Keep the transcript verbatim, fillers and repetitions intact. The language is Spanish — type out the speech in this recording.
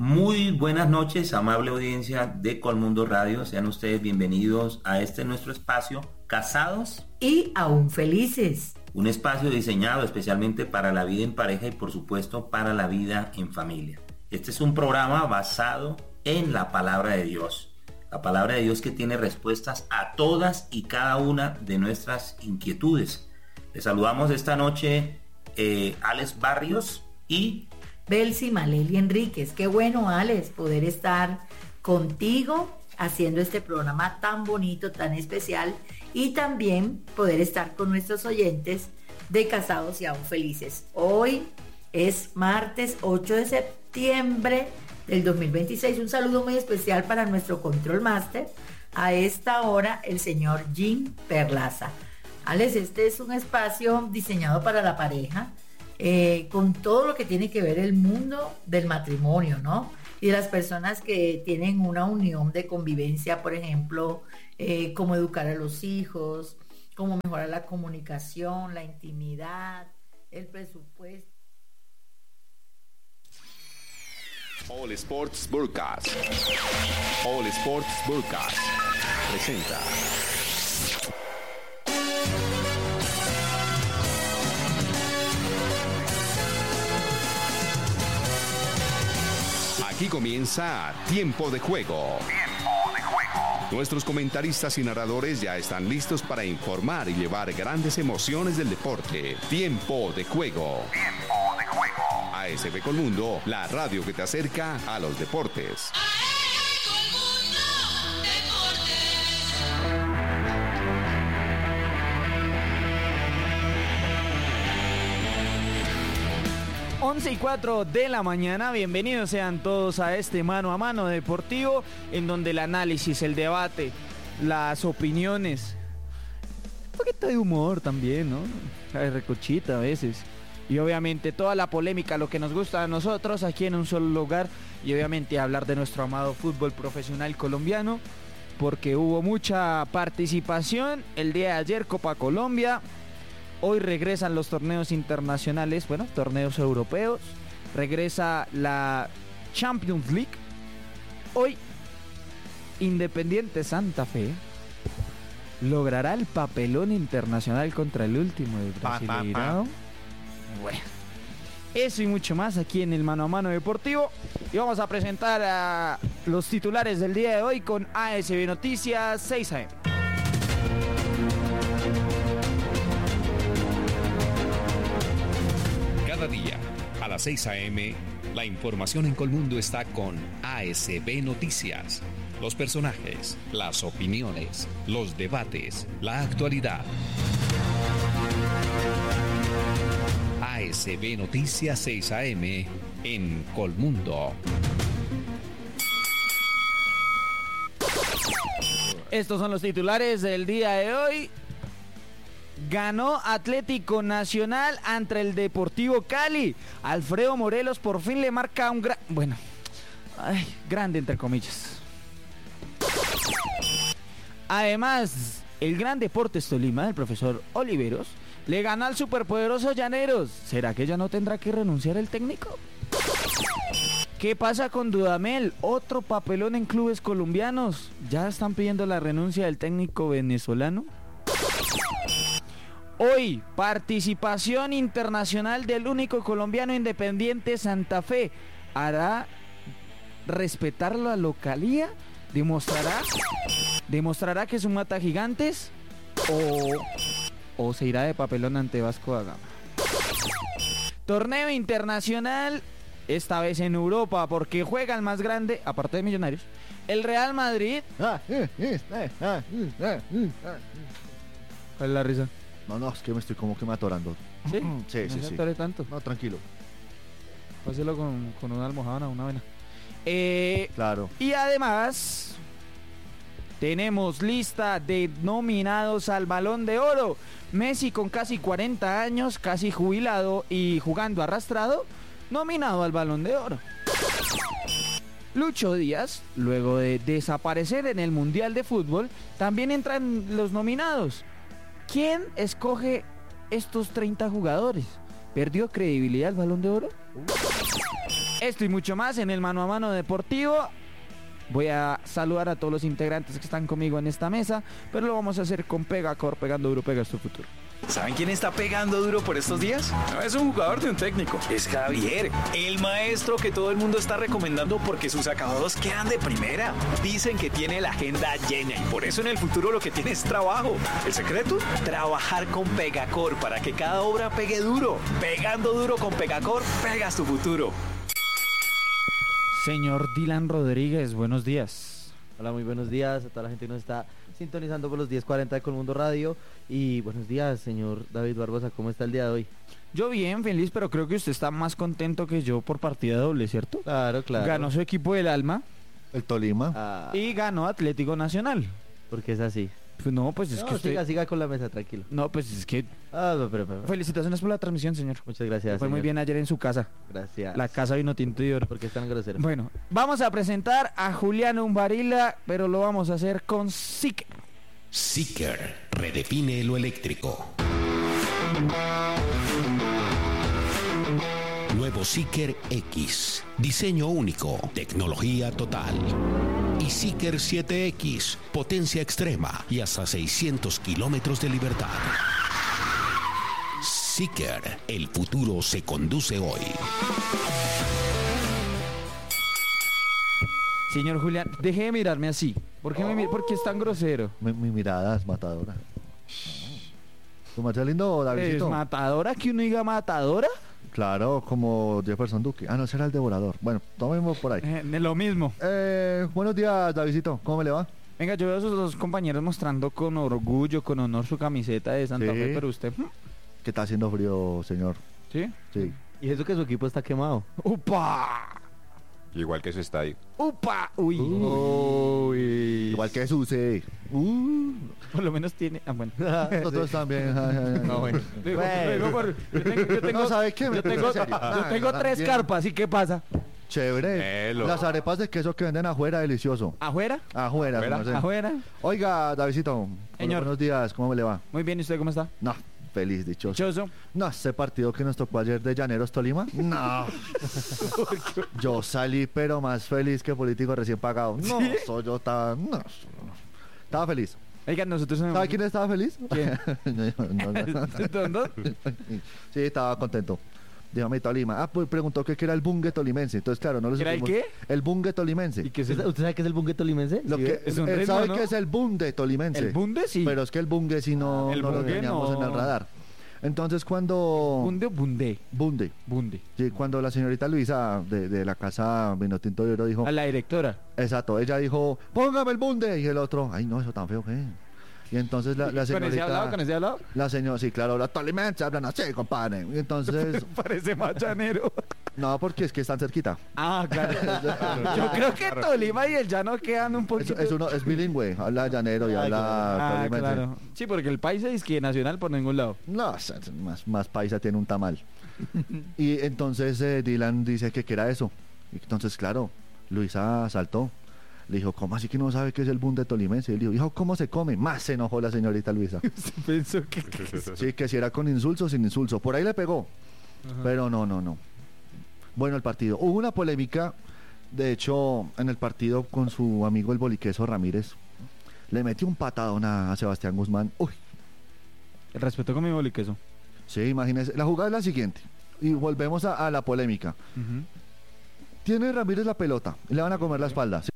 Muy buenas noches, amable audiencia de Colmundo Radio. Sean ustedes bienvenidos a este nuestro espacio, Casados y Aún Felices. Un espacio diseñado especialmente para la vida en pareja y por supuesto para la vida en familia. Este es un programa basado en la palabra de Dios. La palabra de Dios que tiene respuestas a todas y cada una de nuestras inquietudes. Les saludamos esta noche eh, Alex Barrios y Belsi Maleli Enríquez. Qué bueno, Alex, poder estar contigo haciendo este programa tan bonito, tan especial, y también poder estar con nuestros oyentes de Casados y Aún Felices. Hoy es martes ocho de septiembre del dos mil veintiséis. Un saludo muy especial para nuestro Control Master, a esta hora el señor Jim Perlaza. Alex, este es un espacio diseñado para la pareja, Eh, con todo lo que tiene que ver el mundo del matrimonio, ¿no? Y de las personas que tienen una unión de convivencia, por ejemplo, eh, cómo educar a los hijos, cómo mejorar la comunicación, la intimidad, el presupuesto. All Sports Broadcast. All Sports Broadcast presenta. Aquí comienza Tiempo de Juego. Tiempo de Juego. Nuestros comentaristas y narradores ya están listos para informar y llevar grandes emociones del deporte. Tiempo de Juego. Tiempo de Juego. A S B Colmundo, la radio que te acerca a los deportes. once y cuatro de la mañana, bienvenidos sean todos a este Mano a Mano deportivo, en donde el análisis, el debate, las opiniones, un poquito de humor también, ¿no? Hay recochita a veces, y obviamente toda la polémica, lo que nos gusta a nosotros aquí en un solo lugar, y obviamente hablar de nuestro amado fútbol profesional colombiano, porque hubo mucha participación el día de ayer, Copa Colombia. Hoy regresan los torneos internacionales, bueno, torneos europeos. Regresa la Champions League. Hoy, Independiente Santa Fe logrará el papelón internacional contra el último de Brasileirao. Bueno, eso y mucho más aquí en el Mano a Mano Deportivo. Y vamos a presentar a los titulares del día de hoy con A S B Noticias seis a eme. Cada día, a las seis a eme, la información en Colmundo está con A S B Noticias. Los personajes, las opiniones, los debates, la actualidad. A S B Noticias seis a eme en Colmundo. Estos son los titulares del día de hoy. Ganó Atlético Nacional ante el Deportivo Cali. Alfredo Morelos por fin le marca un gran... Bueno, ay, grande entre comillas. Además, el Gran Deportes Tolima, del profesor Oliveros, le ganó al superpoderoso Llaneros. ¿Será que ya no tendrá que renunciar el técnico? ¿Qué pasa con Dudamel? Otro papelón en clubes colombianos. ¿Ya están pidiendo la renuncia del técnico venezolano? Hoy, participación internacional del único colombiano Independiente Santa Fe. ¿Hará respetar la localía? ¿Demostrará? ¿Demostrará que es un mata gigantes? ¿O, o se irá de papelón ante Vasco da Gama? Torneo internacional, esta vez en Europa, porque juega el más grande, aparte de Millonarios, el Real Madrid. ¿Cuál es la risa? No, no, es que me estoy como que me atorando. ¿Sí? Sí, no sí, se sí. atore tanto. No, tranquilo. Páselo con, con una almohada, una avena. Eh, Claro. y además, tenemos lista de nominados al Balón de Oro. Messi con casi cuarenta años, casi jubilado y jugando arrastrado, nominado al Balón de Oro. Lucho Díaz, luego de desaparecer en el Mundial de Fútbol, también entran los nominados. ¿Quién escoge estos treinta jugadores? ¿Perdió credibilidad el Balón de Oro? Esto y mucho más en el Mano a Mano Deportivo. Voy a saludar a todos los integrantes que están conmigo en esta mesa, pero lo vamos a hacer con Pegacor, pegando duro, pega tu futuro. ¿Saben quién está pegando duro por estos días? No es un jugador de un técnico, es Javier, el maestro que todo el mundo está recomendando porque sus acabados quedan de primera. Dicen que tiene la agenda llena y por eso en el futuro lo que tiene es trabajo. ¿El secreto? Trabajar con Pegacor para que cada obra pegue duro. Pegando duro con Pegacor, pegas tu futuro. Señor Dylan Rodríguez, buenos días. Hola, muy buenos días a toda la gente que nos está sintonizando por los diez cuarenta de Colmundo Radio. Y buenos días, señor David Barbosa, ¿cómo está el día de hoy? Yo bien, feliz, pero creo que usted está más contento que yo por partida doble, ¿cierto? Claro, claro. Ganó su equipo del alma. El Tolima. Ah, Y ganó Atlético Nacional. porque es así. Pues no, pues es No, que usted... siga, siga con la mesa, tranquilo. No, pues es que... Ah, no, pero, pero, pero. Felicitaciones por la transmisión, señor. Muchas gracias. Fue muy señor. bien ayer en su casa. Gracias. La casa vino tinto y oro. ¿Por qué es tan grosero? Bueno, vamos a presentar a Julián Umbarila, pero lo vamos a hacer con Sique. Seeker redefine lo eléctrico. Nuevo Seeker X. Diseño único, tecnología total. Y Seeker siete X, potencia extrema y hasta seiscientos kilómetros de libertad. Seeker, el futuro se conduce hoy. Señor Julián, deje de mirarme así. ¿Por qué, me mi- ¿por qué es tan grosero? Mi, mi mirada es matadora. ¿Tu marcha lindo, ¿Es Davidito? matadora que uno diga matadora? Claro, como Jefferson Duque. Ah, no, ese era el devorador. Bueno, tomemos por ahí. Eh, de lo mismo. Eh, buenos días, Davidito. ¿Cómo me le va? Venga, yo veo a sus dos compañeros mostrando con orgullo, con honor su camiseta de Santa Sí. Fe, pero usted... ¿hmm? Que está haciendo frío, señor. ¿Sí? Sí. Y eso que su equipo está quemado. ¡Upa! Igual que su estadio. ¡Upa! ¡Uy! Uy. Igual que sucede. Uh. Por lo menos tiene... Ah, bueno. Nosotros también. ay, ay, ay. No, bueno. Digo, digo, por- yo tengo, yo tengo, No, ¿sabe qué? Me yo tengo, puse serio. yo tengo Ah, tres bien. carpas, ¿y qué pasa? Chévere. Melo. Las arepas de queso que venden afuera, delicioso. ¿Afuera? Afuera, Afuera. no sé. ¿Afuera? Oiga, Davidito. Señor. Buenos días, ¿cómo me le va? Muy bien, ¿y usted cómo está? No, feliz, dichoso. Choso. No, ese partido que nos tocó ayer de Llaneros Tolima. No. Yo salí, pero más feliz que político recién pagado. No, ¿Sí? soy yo estaba. No, estaba feliz. Oiga, nosotros... ¿Sabe quién estaba feliz? ¿Quién? No, no, no. ¿Dónde? Sí, estaba contento. Dígame, Tolima. Ah, pues preguntó que qué era el bungue tolimense. Entonces, claro, no lo ¿Era el supimos. qué? El bungue tolimense. ¿Y qué es ¿Usted el, usted sabe qué es el bungue tolimense? Lo ¿Sí que, ve? Es un él ritmo, sabe ¿no? que es el bunde tolimense. el bunde? Sí. Pero es que el bungue sí no, El no lo bungue teníamos no. en el radar. Entonces, cuando... ¿Bunde o bunde? Bunde. Bunde. Sí, cuando la señorita Luisa de, de la casa Vinotinto de Oro dijo... A la directora. Exacto, ella dijo, póngame el bunde. Y el otro, ay, no, eso tan feo que... Y entonces la, la ¿Con ese señorita... hablado? ¿Con ese hablado? La señora, sí, claro, los tolimenses hablan así, compadre. Y entonces... Parece machanero. No, porque es que están cerquita. Ah, claro. Yo creo que Tolima y el llano quedan un Es, poquito... es uno, es bilingüe, habla llanero y Ah, habla Ah, tolimense. claro. Sí, porque el país es que nacional por ningún lado. No, es- es más, más paisa tiene un tamal. Y entonces eh, Dylan dice que qué era eso. Y entonces, claro, Luisa saltó. Le dijo, ¿cómo así que no sabe qué es el bunde tolimense? Y él dijo, hijo, ¿cómo se come? Más se enojó la señorita Luisa. Pensó que... Sí, que si era con insulso o sin insulso. Por ahí le pegó. Pero no, no, no. Bueno, el partido. Hubo una polémica, de hecho, en el partido con su amigo el boliqueso Ramírez. Le metió un patadón a, a Sebastián Guzmán. Uy, El respeto con mi boliqueso. sí, imagínese. La jugada es la siguiente. Y volvemos a, a la polémica. Tiene Ramírez la pelota y le van a comer la espalda. ¿Sí?